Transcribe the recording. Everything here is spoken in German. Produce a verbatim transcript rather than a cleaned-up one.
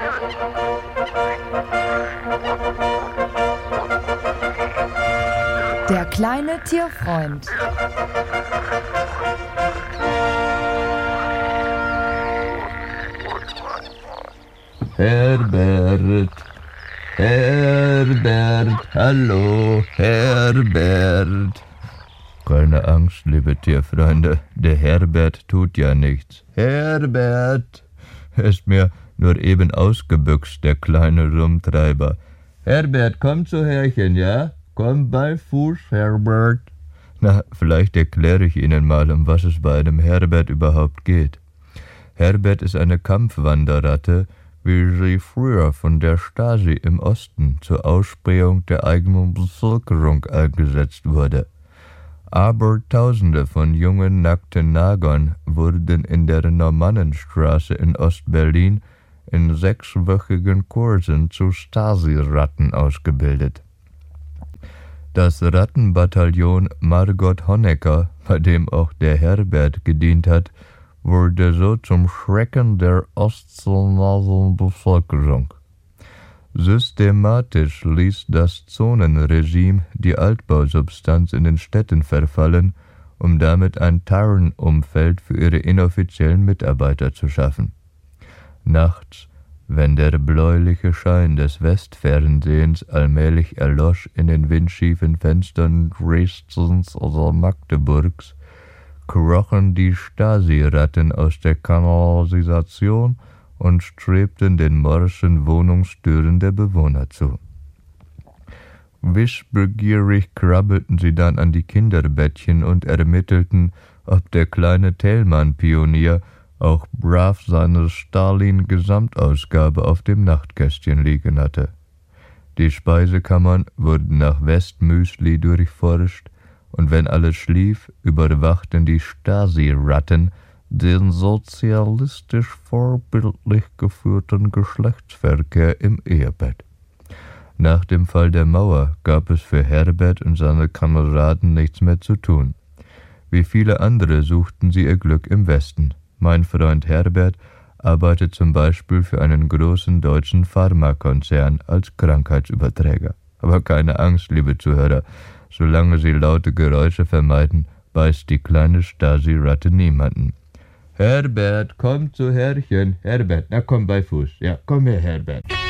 Der kleine Tierfreund. Herbert, Herbert, hallo, Herbert. Keine Angst, liebe Tierfreunde, der Herbert tut ja nichts. Herbert, er ist mir nur eben ausgebüxt, der kleine Rumtreiber. Herbert, komm zu Herrchen, ja? Komm bei Fuß, Herbert. Na, vielleicht erkläre ich Ihnen mal, um was es bei einem Herbert überhaupt geht. Herbert ist eine Kampfwanderratte, wie sie früher von der Stasi im Osten zur Ausspähung der eigenen Bevölkerung eingesetzt wurde. Aber Tausende von jungen, nackten Nagern wurden in der Normannenstraße in Ostberlin in sechswöchigen Kursen zu Stasi-Ratten ausgebildet. Das Rattenbataillon Margot Honecker, bei dem auch der Herbert gedient hat, wurde so zum Schrecken der ostzonasen Bevölkerung. Systematisch ließ das Zonenregime die Altbausubstanz in den Städten verfallen, um damit ein Tarnumfeld für ihre inoffiziellen Mitarbeiter zu schaffen. Nachts, wenn der bläuliche Schein des Westfernsehens allmählich erlosch in den windschiefen Fenstern Dresdens oder Magdeburgs, krochen die Stasi-Ratten aus der Kanalisation und strebten den morschen Wohnungstüren der Bewohner zu. Wissbegierig krabbelten sie dann an die Kinderbettchen und ermittelten, ob der kleine Thälmann-Pionier auch brav seine Stalin-Gesamtausgabe auf dem Nachtkästchen liegen hatte. Die Speisekammern wurden nach Westmüsli durchforscht, und wenn alles schlief, überwachten die Stasi-Ratten den sozialistisch vorbildlich geführten Geschlechtsverkehr im Ehebett. Nach dem Fall der Mauer gab es für Herbert und seine Kameraden nichts mehr zu tun. Wie viele andere suchten sie ihr Glück im Westen. Mein Freund Herbert arbeitet zum Beispiel für einen großen deutschen Pharmakonzern als Krankheitsüberträger. Aber keine Angst, liebe Zuhörer, solange Sie laute Geräusche vermeiden, beißt die kleine Stasi-Ratte niemanden. Herbert, komm zu Herrchen. Herbert, na komm bei Fuß. Ja, komm her, Herbert.